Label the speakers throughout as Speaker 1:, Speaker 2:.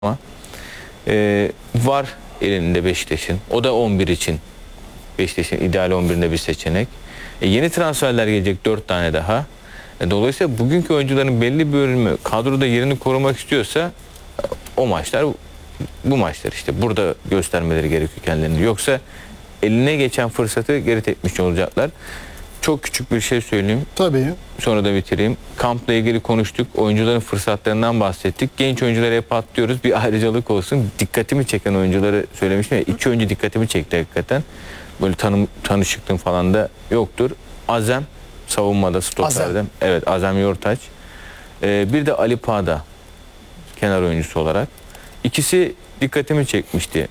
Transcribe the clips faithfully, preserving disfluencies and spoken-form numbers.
Speaker 1: ama e, var elinde Beşiktaş'ın. O da on bir için. Beşiktaş'ın ideal on birinde bir seçenek. E, yeni transferler gelecek dört tane daha. E, dolayısıyla bugünkü oyuncuların belli bir bölümü kadroda yerini korumak istiyorsa o maçlar bu maçlar işte. Burada göstermeleri gerekiyor kendilerini. Yoksa eline geçen fırsatı geri tepmiş olacaklar. Çok küçük bir şey söyleyeyim.
Speaker 2: Tabii.
Speaker 1: Sonra da bitireyim. Kampla ilgili konuştuk. Oyuncuların fırsatlarından bahsettik. Genç oyunculara hep atlıyoruz. Bir ayrıcalık olsun. Dikkatimi çeken oyuncuları söylemiştim ya. İki oyuncu dikkatimi çekti hakikaten. Böyle tanım, tanışıklığım falan da yoktur. Azem savunmada, stoperde.
Speaker 2: Azem.
Speaker 1: Evet, Azem Yortaç. Ee, bir de Ali Pağda kenar oyuncusu olarak. İkisi dikkatimi çekmişti.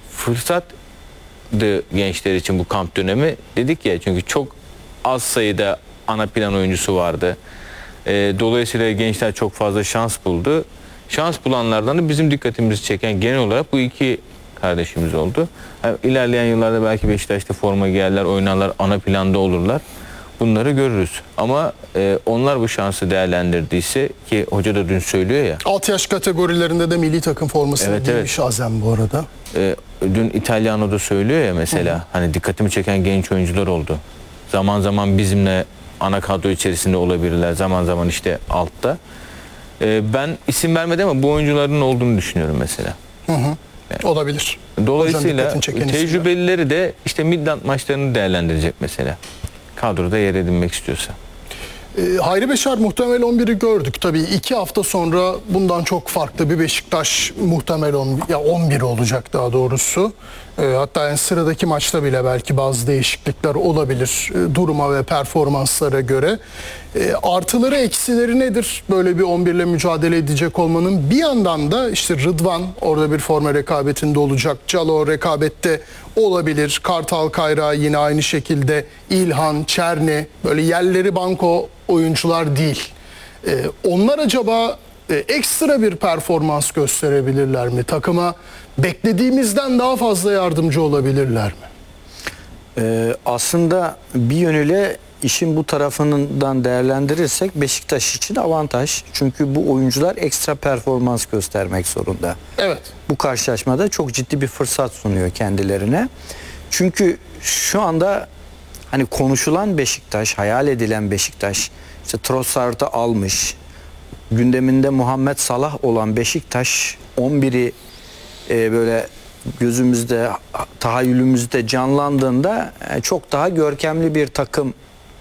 Speaker 1: Fırsattı gençler için bu kamp dönemi. Dedik ya, çünkü çok az sayıda ana plan oyuncusu vardı. E, dolayısıyla gençler çok fazla şans buldu. Şans bulanlardan da bizim dikkatimizi çeken genel olarak bu iki kardeşimiz oldu. Yani ilerleyen yıllarda belki Beşiktaş'ta forma giyerler, oynarlar, ana planda olurlar. Bunları görürüz. Ama e, onlar bu şansı değerlendirdiyse, ki hoca da dün söylüyor ya.
Speaker 2: Alt yaş kategorilerinde de milli takım formasını
Speaker 1: Evet,
Speaker 2: giymiş
Speaker 1: evet.
Speaker 2: Azem bu arada.
Speaker 1: E, dün İtalyano'da söylüyor ya mesela. Hı hı. Hani dikkatimi çeken genç oyuncular oldu. Zaman zaman bizimle ana kadro içerisinde olabilirler. Zaman zaman işte altta. Ee, ben isim vermedim ama bu oyuncuların olduğunu düşünüyorum mesela.
Speaker 2: Hı hı.
Speaker 1: Yani.
Speaker 2: Olabilir.
Speaker 1: Dolayısıyla tecrübelileri de işte Midland maçlarını değerlendirecek mesela. Kadroda yer edinmek istiyorsa.
Speaker 2: E, Hayri Beşar muhtemel on biri gördük. Tabii iki hafta sonra bundan çok farklı bir Beşiktaş muhtemel on, ya on bir olacak daha doğrusu. E, hatta yani sıradaki maçta bile belki bazı değişiklikler olabilir e, duruma ve performanslara göre. E, artıları eksileri nedir böyle bir on bir ile mücadele edecek olmanın? Bir yandan da işte Rıdvan orada bir forma rekabetinde olacak. Calo rekabette olabilir. Kartal Kayra yine aynı şekilde. İlhan, Çerni, böyle yerleri banko oyuncular değil. Ee, onlar acaba e, ekstra bir performans gösterebilirler mi? Takıma beklediğimizden daha fazla yardımcı olabilirler mi?
Speaker 3: Ee, aslında bir yönüyle işin bu tarafından değerlendirirsek Beşiktaş için avantaj. Çünkü bu oyuncular ekstra performans göstermek zorunda.
Speaker 2: Evet.
Speaker 3: Bu karşılaşmada çok ciddi bir fırsat sunuyor kendilerine. Çünkü şu anda hani konuşulan Beşiktaş, hayal edilen Beşiktaş, işte Trossard'ı almış, gündeminde Muhammed Salah olan Beşiktaş on biri e, böyle gözümüzde, tahayyülümüzde canlandığında e, çok daha görkemli bir takım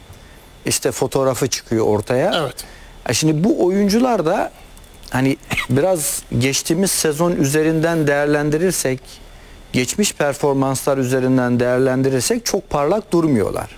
Speaker 3: işte fotoğrafı çıkıyor ortaya.
Speaker 2: Evet.
Speaker 3: E şimdi bu oyuncular da hani biraz geçtiğimiz sezon üzerinden değerlendirirsek, geçmiş performanslar üzerinden değerlendirirsek çok parlak durmuyorlar.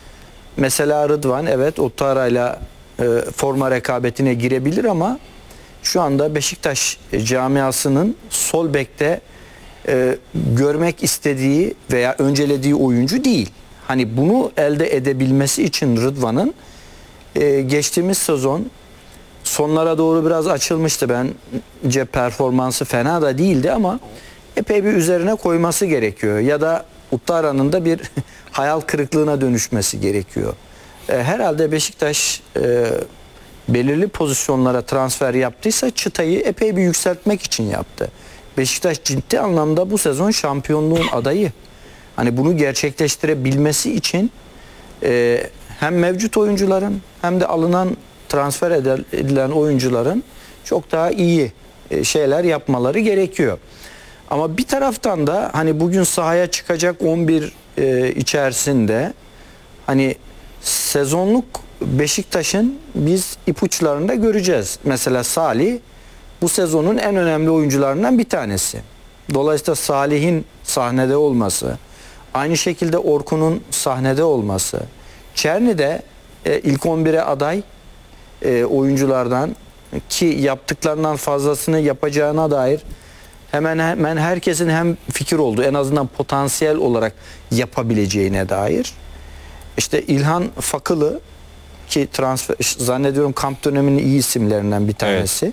Speaker 3: Mesela Rıdvan evet Otara'yla e, forma rekabetine girebilir ama şu anda Beşiktaş camiasının sol bekte e, görmek istediği veya öncelediği oyuncu değil. Hani bunu elde edebilmesi için Rıdvan'ın e, geçtiğimiz sezon sonlara doğru biraz açılmıştı. Bence performansı fena da değildi ama epey bir üzerine koyması gerekiyor. Ya da Uttara'nın da bir hayal kırıklığına dönüşmesi gerekiyor. E, herhalde Beşiktaş e, belirli pozisyonlara transfer yaptıysa çıtayı epey bir yükseltmek için yaptı. Beşiktaş ciddi anlamda bu sezon şampiyonluğun adayı. Hani bunu gerçekleştirebilmesi için e, hem mevcut oyuncuların hem de alınan transfer edilen oyuncuların çok daha iyi e, şeyler yapmaları gerekiyor. Ama bir taraftan da hani bugün sahaya çıkacak on bir e, içerisinde hani sezonluk Beşiktaş'ın biz ipuçlarını göreceğiz. Mesela Salih bu sezonun en önemli oyuncularından bir tanesi. Dolayısıyla Salih'in sahnede olması, aynı şekilde Orkun'un sahnede olması, Çerni de e, ilk on bire aday e, oyunculardan ki yaptıklarından fazlasını yapacağına dair hemen hemen herkesin hem fikir olduğu, en azından potansiyel olarak yapabileceğine dair. İşte İlhan Fakılı ki transfer zannediyorum kamp döneminin iyi isimlerinden bir tanesi.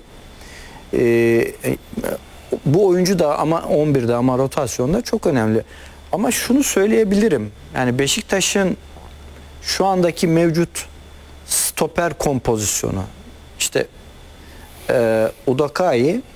Speaker 3: Evet. Ee, bu oyuncu da ama on birde ama rotasyonda çok önemli. Ama şunu söyleyebilirim. Yani Beşiktaş'ın şu andaki mevcut stoper kompozisyonu işte e, Udakay,